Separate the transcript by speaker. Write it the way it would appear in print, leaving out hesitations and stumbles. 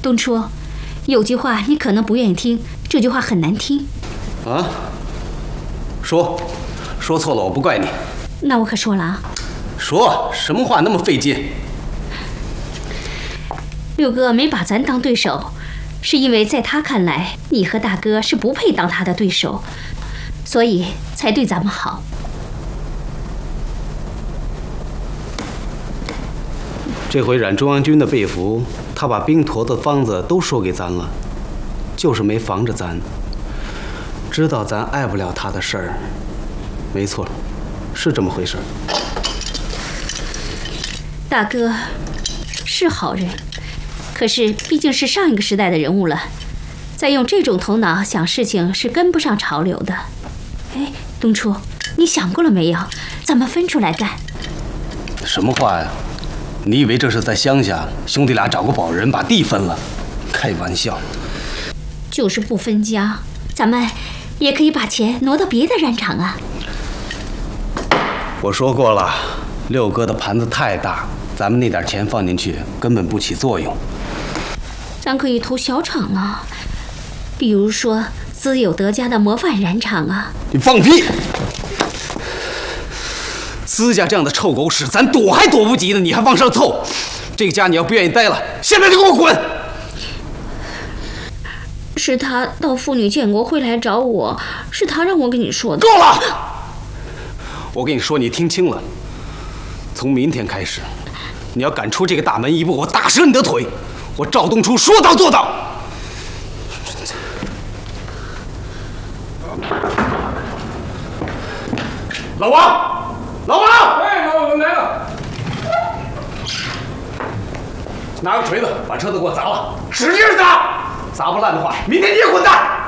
Speaker 1: 东初，有句话你可能不愿意听，这句话很难听。
Speaker 2: 啊？说错了我不怪你。
Speaker 1: 那我可说了啊。
Speaker 2: 说什么话那么费劲？
Speaker 1: 六哥没把咱当对手，是因为在他看来，你和大哥是不配当他的对手，所以才对咱们好。
Speaker 2: 这回染中央军的被俘，他把冰坨的方子都说给咱了，就是没防着咱。知道咱爱不了他的事儿，没错，是这么回事。
Speaker 1: 大哥是好人，可是毕竟是上一个时代的人物了，再用这种头脑想事情是跟不上潮流的。哎，东初，你想过了没有？咱们分出来干。
Speaker 2: 什么话呀？你以为这是在乡下兄弟俩找个保人把地分了？开玩笑。
Speaker 1: 就是不分家，咱们也可以把钱挪到别的染厂啊。
Speaker 2: 我说过了，六哥的盘子太大，咱们那点钱放进去根本不起作用。
Speaker 1: 咱可以投小厂啊，比如说资有德家的模范染厂啊。
Speaker 2: 你放屁！资家这样的臭狗屎，咱躲还躲不及呢，你还往上凑。这个家你要不愿意待了，现在就给我滚！
Speaker 1: 是他到妇女建国会来找我，是他让我跟你说的。
Speaker 2: 够了！我跟你说，你听清了，从明天开始，你要敢出这个大门一步，我打折你的腿！我赵东初说到做到。老王，老王！
Speaker 3: 哎，老王来了。
Speaker 2: 拿个锤子把车子给我砸了，使劲砸！砸不烂的话，明天你也滚蛋！